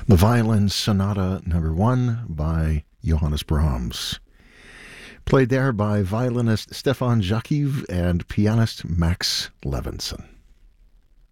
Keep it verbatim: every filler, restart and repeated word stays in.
The Violin Sonata Number One by Johannes Brahms. Played there by violinist Stefan Jakiv and pianist Max Levinson.